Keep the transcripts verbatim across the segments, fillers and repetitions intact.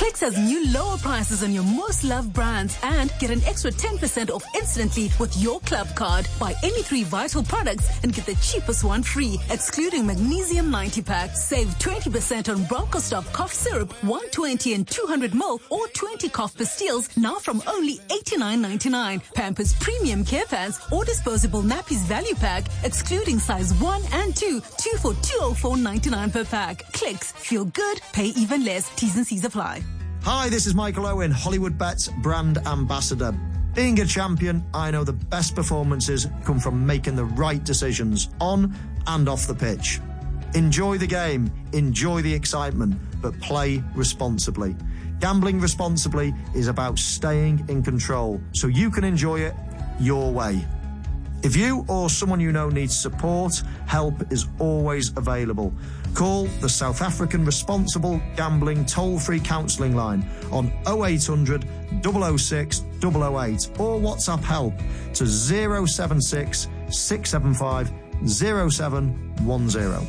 Clicks has new lower prices on your most loved brands and get an extra ten percent off instantly with your club card. Buy any three Vital products and get the cheapest one free, excluding Magnesium ninety pack. Save twenty percent on Bronchostop cough syrup, one twenty and two hundred milliliters or twenty cough pastilles, now from only eighty-nine ninety-nine. Pampers Premium Care Pants or disposable nappies value pack, excluding size one and two, two for two oh four ninety-nine per pack. Clicks, feel good, pay even less. T's and C's apply. Hi, this is Michael Owen, Hollywood Bets brand ambassador. Being a champion, I know the best performances come from making the right decisions on and off the pitch. Enjoy the game, enjoy the excitement, but play responsibly. Gambling responsibly is about staying in control so you can enjoy it your way. If you or someone you know needs support, help is always available. Call the South African Responsible Gambling toll-free counselling line on oh eight hundred, double oh six, double oh eight or WhatsApp help to oh seven six, six seven five, oh seven one oh.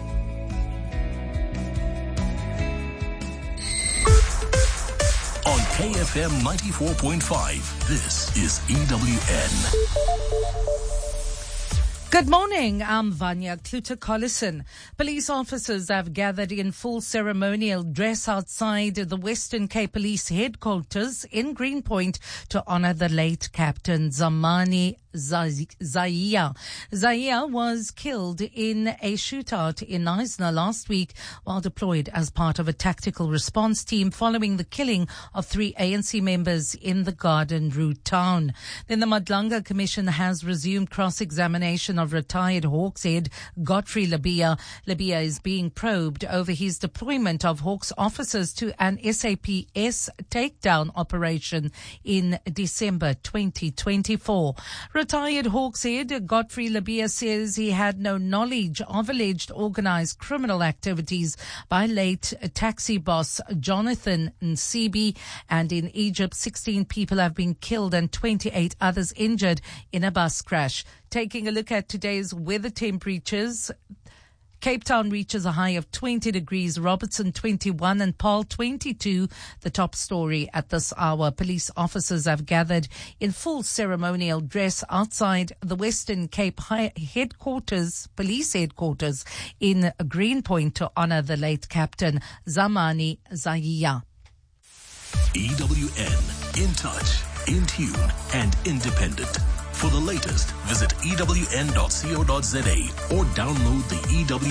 On K F M ninety-four point five, this is E W N. Good morning, I'm Vanya Kluter-Collison. Police officers have gathered in full ceremonial dress outside the Western Cape Police headquarters in Greenpoint to honor the late Captain Zamani Zahia. Zahia was killed in a shootout in Knysna last week while deployed as part of a tactical response team following the killing of three A N C members in the Garden Route town. Then the Madlanga Commission has resumed cross-examination of retired Hawks head Godfrey Labia. Labia is being probed over his deployment of Hawks officers to an S A P S takedown operation in December twenty twenty-four. Retired Hawks head Godfrey Labia says he had no knowledge of alleged organized criminal activities by late taxi boss Jonathan Nsibi, and in Egypt sixteen people have been killed and twenty-eight others injured in a bus crash. Taking a look at today's weather temperatures, Cape Town reaches a high of twenty degrees, Robertson twenty-one and Paarl twenty-two. The top story at this hour. Police officers have gathered in full ceremonial dress outside the Western Cape headquarters, police headquarters in Greenpoint to honor the late Captain Zamani Zahia. E W N, in touch, in tune and independent. For the latest, visit E W N dot co dot za or download the E W